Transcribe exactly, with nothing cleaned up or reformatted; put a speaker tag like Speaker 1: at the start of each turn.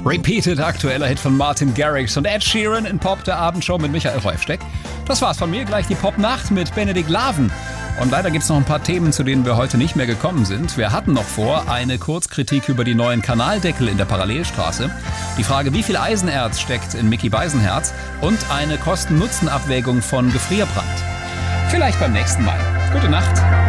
Speaker 1: Repeated, aktueller Hit von Martin Garrix und Ed Sheeran in Pop, der Abendshow mit Michael Reufsteck. Das war's von mir, gleich die Pop-Nacht mit Benedikt Laven. Und leider gibt's noch ein paar Themen, zu denen wir heute nicht mehr gekommen sind. Wir hatten noch vor eine Kurzkritik über die neuen Kanaldeckel in der Parallelstraße, die Frage, wie viel Eisenerz steckt in Mickey Beisenherz und eine Kosten-Nutzen-Abwägung von Gefrierbrand. Vielleicht beim nächsten Mal. Gute Nacht.